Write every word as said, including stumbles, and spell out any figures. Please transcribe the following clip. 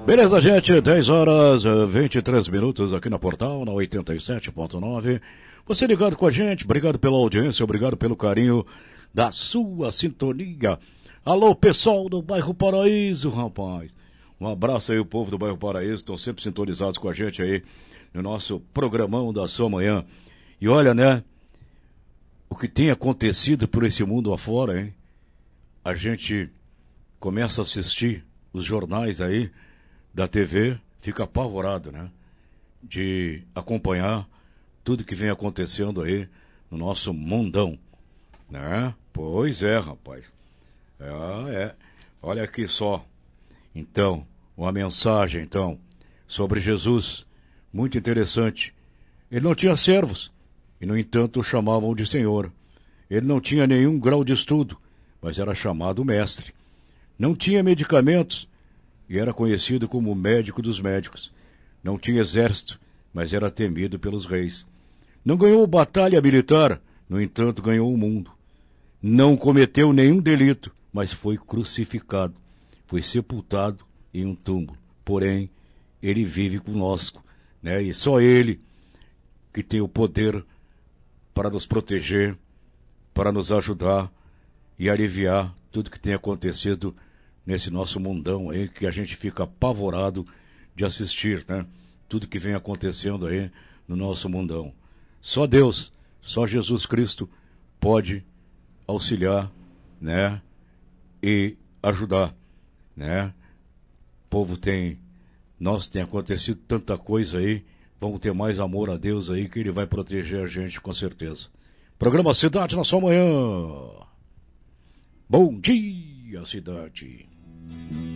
Beleza, gente, dez horas e vinte e três minutos aqui na Portal, na oitenta e sete ponto nove. Você ligado com a gente, obrigado pela audiência, obrigado pelo carinho da sua sintonia. Alô, pessoal do bairro Paraíso, rapaz. Um abraço aí, o povo do bairro Paraíso, estão sempre sintonizados com a gente aí no nosso programão da sua manhã. E olha, né, o que tem acontecido por esse mundo afora, hein? A gente começa a assistir os jornais aí da T V, fica apavorado, né? De acompanhar tudo que vem acontecendo aí no nosso mundão, né? Pois é, rapaz. É, é. Olha aqui só. Então, uma mensagem, então, sobre Jesus, muito interessante. Ele não tinha servos, e no entanto o chamavam de Senhor. Ele não tinha nenhum grau de estudo, mas era chamado mestre. Não tinha medicamentos, e era conhecido como o médico dos médicos. Não tinha exército, mas era temido pelos reis. Não ganhou batalha militar, no entanto ganhou o mundo. Não cometeu nenhum delito, mas foi crucificado. Foi sepultado em um túmulo. Porém, ele vive conosco, né? E só ele que tem o poder para nos proteger, para nos ajudar e aliviar tudo que tem acontecido nesse nosso mundão aí, que a gente fica apavorado de assistir, né? Tudo que vem acontecendo aí no nosso mundão. Só Deus, só Jesus Cristo pode auxiliar, né? E ajudar, né? O povo tem, nós tem acontecido tanta coisa aí, vamos ter mais amor a Deus aí, que Ele vai proteger a gente com certeza. Programa Cidade na sua manhã. Bom dia, cidade.